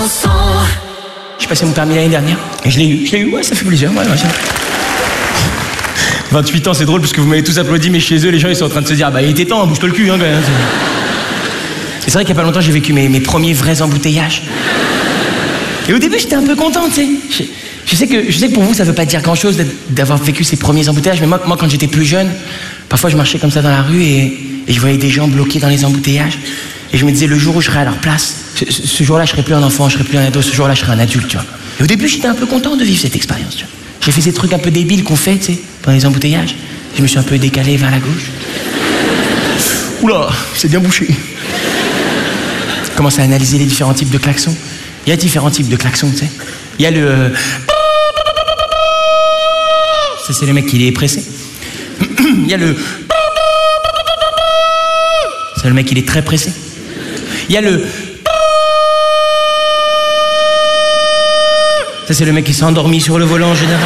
chanson. J'ai passé mon permis l'année dernière et je l'ai eu, ouais, ça fait plaisir. Ouais, 28 ans, c'est drôle parce que vous m'avez tous applaudi, mais chez eux, les gens ils sont en train de se dire, bah il était temps, bouge-toi le cul, hein, quand même. Et c'est vrai qu'il n'y a pas longtemps, j'ai vécu mes premiers vrais embouteillages. Et au début, j'étais un peu content, tu sais. Je sais que pour vous, ça veut pas dire grand-chose d'avoir vécu ces premiers embouteillages, mais moi, quand j'étais plus jeune, parfois je marchais comme ça dans la rue et je voyais des gens bloqués dans les embouteillages. Et je me disais, le jour où je serai à leur place, ce jour-là, je serai plus un enfant, je serai plus un ado, ce jour-là, je serai un adulte, tu vois. Et au début, j'étais un peu content de vivre cette expérience, tu vois. J'ai fait ces trucs un peu débiles qu'on fait, tu sais, pendant les embouteillages. Je me suis un peu décalé vers la gauche. Oula, c'est bien bouché. Je commence à analyser les différents types de klaxons. Il y a différents types de klaxons, tu sais. Il y a le... Ça, c'est le mec qui est pressé. Il y a le... C'est le mec qui est très pressé. Il y a le... Ça, c'est le mec qui s'est endormi sur le volant en général.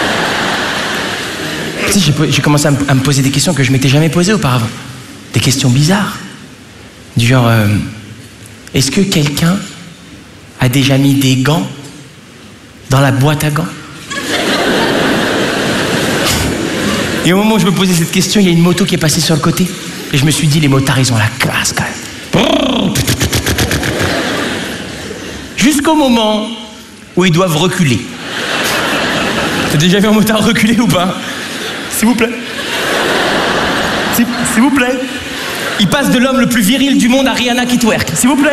Tu sais, j'ai commencé à me poser des questions que je m'étais jamais posées auparavant. Des questions bizarres. Du genre, est-ce que quelqu'un a déjà mis des gants dans la boîte à gants? Et au moment où je me posais cette question, il y a une moto qui est passée sur le côté. Et je me suis dit, les motards, ils ont la classe quand même. Jusqu'au moment où ils doivent reculer. T'as déjà vu un motard reculer ou pas? S'il vous plaît. S'il vous plaît. Il passe de l'homme le plus viril du monde à Rihanna qui twerk. S'il vous plaît.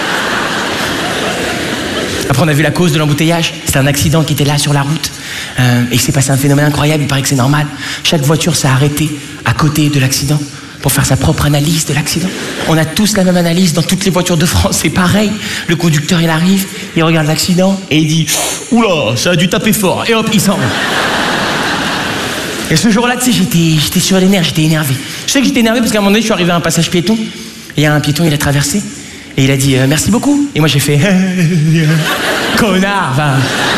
Après, on a vu la cause de l'embouteillage. C'était un accident qui était là sur la route. Et il s'est passé un phénomène incroyable. Il paraît que c'est normal. Chaque voiture s'est arrêtée à côté de l'accident pour faire sa propre analyse de l'accident. On a tous la même analyse dans toutes les voitures de France. C'est pareil. Le conducteur, il arrive, il regarde l'accident et il dit « Oula, ça a dû taper fort ». Et hop, il s'en va. Et ce jour-là, tu sais, j'étais sur les nerfs, j'étais énervé. Je sais que j'étais énervé parce qu'à un moment donné, je suis arrivé à un passage piéton. Et il y a un piéton, il a traversé. Et il a dit « Merci beaucoup ». Et moi, j'ai fait « Connard, va ».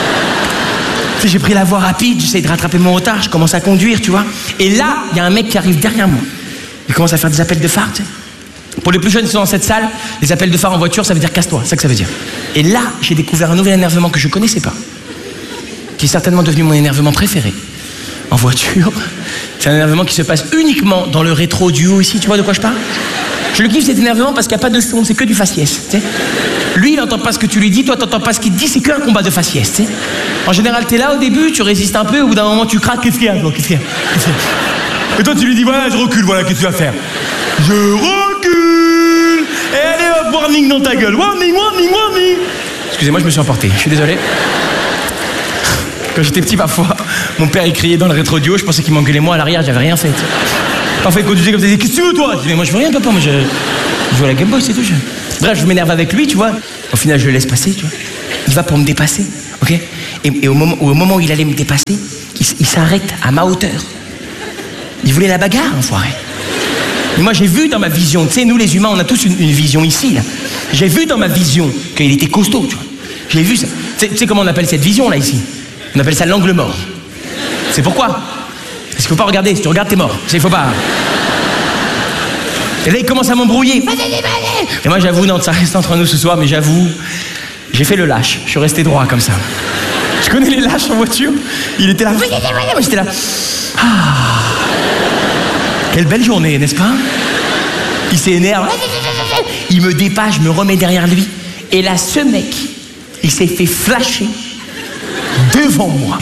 Tu sais, j'ai pris la voie rapide, j'essaie de rattraper mon retard, je commence à conduire, tu vois. Et là, il y a un mec qui arrive derrière moi. Il commence à faire des appels de phare, tu sais. Pour les plus jeunes qui sont dans cette salle, les appels de phare en voiture, ça veut dire casse-toi, c'est ça que ça veut dire. Et là, j'ai découvert un nouvel énervement que je connaissais pas, qui est certainement devenu mon énervement préféré. En voiture, c'est un énervement qui se passe uniquement dans le rétro du haut ici, tu vois de quoi je parle? Je le kiffe cet énervement parce qu'il n'y a pas de son, c'est que du faciès, tu sais. Lui, il n'entend pas ce que tu lui dis, toi, t'entends pas ce qu'il te dit, c'est qu'un combat de faciès, tu sais. En général, t'es là au début, tu résistes un peu, au bout d'un moment, tu craques, qu'est-ce qu'il y a, toi, qu'est-ce qu'il y a? Et toi, tu lui dis, voilà, je recule, voilà, qu'est-ce que tu vas faire? Je recule! Et allez hop, warning dans ta gueule, warning, warning, warning! Excusez-moi, je me suis emporté, je suis désolé. Quand j'étais petit, parfois, mon père, il criait dans le rétro du haut, je pensais qu'il m'engueulait moi à l'arrière, j'avais rien fait. Parfois, il conduisait comme ça, il disait, qu'est-ce que tu veux, toi? Je disais, mais moi, je veux rien, papa, moi, je joue à la Game Boy, c'est tout. Bref, je m'énerve avec lui, tu vois. Au final, je le laisse passer, tu vois. Il va pour me dépasser, ok? Et au moment où il allait me dépasser, il s'arrête à ma hauteur. Il voulait la bagarre, enfoiré. Mais moi, j'ai vu dans ma vision, tu sais, nous, les humains, on a tous une vision ici, là. J'ai vu dans ma vision qu'il était costaud, tu vois. J'ai vu ça. Tu sais comment on appelle cette vision, là, ici? On appelle ça l'angle mort. C'est pourquoi? Parce qu'il faut pas regarder. Si tu regardes, t'es mort. Il faut pas. Et là, il commence à m'embrouiller. Et moi, j'avoue, non, ça reste entre nous ce soir, mais j'avoue, j'ai fait le lâche. Je suis resté droit comme ça. Je connais les lâches en voiture. Il était là. Moi, j'étais là. Ah. Quelle belle journée, n'est-ce pas? Il s'énerve. Il me dépasse, je me remets derrière lui. Et là, ce mec, il s'est fait flasher devant moi.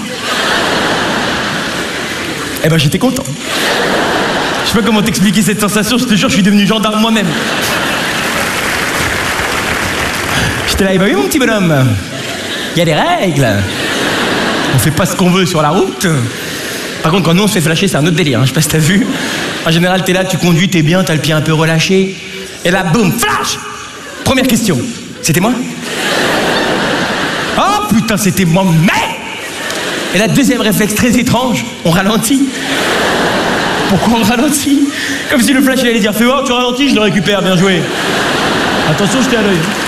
Eh ben, j'étais content. Je sais pas comment t'expliquer cette sensation, je te jure, je suis devenu gendarme moi-même. J'étais là, eh ben oui, mon petit bonhomme. Il y a des règles. On fait pas ce qu'on veut sur la route. Par contre, quand nous on se fait flasher, c'est un autre délire, hein. Je sais pas si t'as vu. En général, t'es là, tu conduis, t'es bien, t'as le pied un peu relâché. Et là, boum, flash! Première question. C'était moi? Oh putain, c'était moi, mais! Et là, deuxième réflexe très étrange, on ralentit. Pourquoi on ralentit? Comme si le flash il allait dire, fais voir, tu ralentis, je le récupère, bien joué. Attention, je t'ai à l'œil.